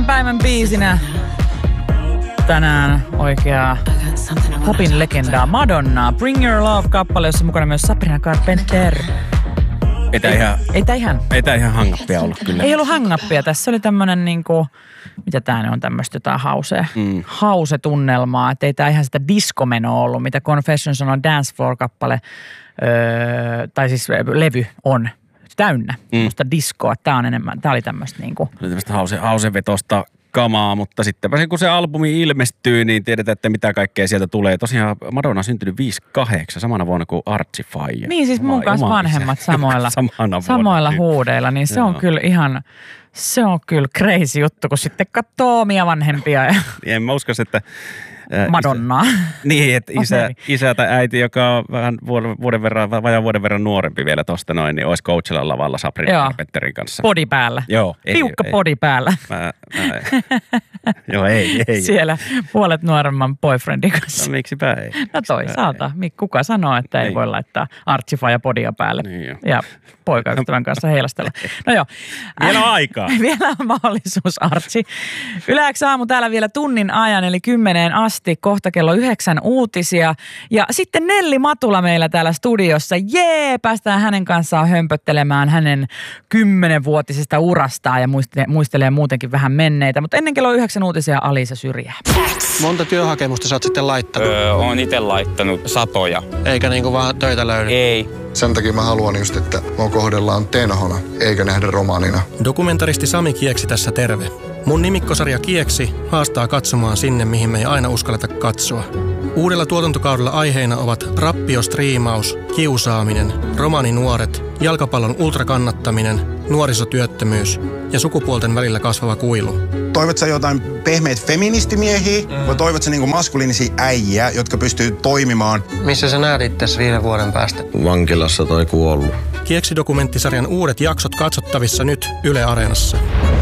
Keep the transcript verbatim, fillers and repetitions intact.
päivän biisinä tänään oikeaa popin legendaa Madonnaa. Bring Your Love-kappale, jossa mukana myös Sabrina Carpenter. Ei tää ihan, ei tää ihan, ei tää ihan hangappia ollut kyllä. Ei ollut hangappia. Tässä oli tämmönen niinku, mitä tää on tämmöistä jotain hausea, mm. hause-tunnelmaa. Että ei tää ihan sitä diskomenoa ollut, mitä Confessions on Dance Floor-kappale, öö, tai siis levy on täynnä. Mm. Musta diskoa. Tää on enemmän, tää oli tämmöistä niinku. Oli tämmöistä hause, hausevetosta kamaa, mutta sittenpä kun se albumi ilmestyy, niin tiedetään, että mitä kaikkea sieltä tulee. Tosiaan Madonna on syntynyt viisikymmentäkahdeksan, samana vuonna kuin Archie Faija. Niin siis mun kanssa vanhemmat samoilla, samoilla huudeilla, niin se Joo. on kyllä ihan, se on kyllä crazy juttu, kun sitten katsoo omia vanhempia. Ja en mä usko, että Madonnaa. Isä, niin, että isä, isä tai äiti, joka on vähän vuoden, vuoden verran, vajaan vuoden verran nuorempi vielä tosta noin, niin olisi Coachella lavalla Sabrina Carpenterin kanssa. Podi päällä. Joo. Tiukka ei, podi päällä. Mä, mä, joo, ei, ei. Siellä puolet nuoremman boyfriendin kanssa. No miksipä ei. No toisaalta. Kuka sanoo, että ei niin. voi laittaa Archie ja podia päälle niin ja poikaystävän kanssa heilastella. No joo. Vielä on aikaa. Vielä on mahdollisuus, Archie. Yle X aamu täällä vielä tunnin ajan, eli kymmeneen asti. Kohta kello yhdeksän uutisia. Ja sitten Nelli Matula meillä täällä studiossa. Jee, päästään hänen kanssaan hömpöttelemään hänen kymmenvuotisesta urastaan ja muistelee, muistelee muutenkin vähän menneitä. Mutta ennen kello yhdeksän uutisia Alisa Syrjää. Monta työhakemusta sä oot sitten laittanut? Öö, oon itse laittanut satoja. Eikä niinku vaan töitä löydy? Ei. Sen takia mä haluan just, että mua kohdellaan tenhona, eikä nähdä romaanina. Dokumentaristi Sami Kieksi tässä terve. Mun nimikkosarja Kieksi haastaa katsomaan sinne, mihin me ei aina uskalleta katsoa. Uudella tuotantokaudella aiheina ovat rappiostriimaus, kiusaaminen, romaninuoret, jalkapallon ultrakannattaminen, nuorisotyöttömyys ja sukupuolten välillä kasvava kuilu. Toivot sä jotain pehmeitä feministimiehiä mm. vai toivot sä niinku maskuliinisia äijiä, jotka pystyy toimimaan? Missä sä näet itses viiden vuoden päästä? Vankilassa tai kuollut. Kieksi-dokumenttisarjan uudet jaksot katsottavissa nyt Yle Areenassa.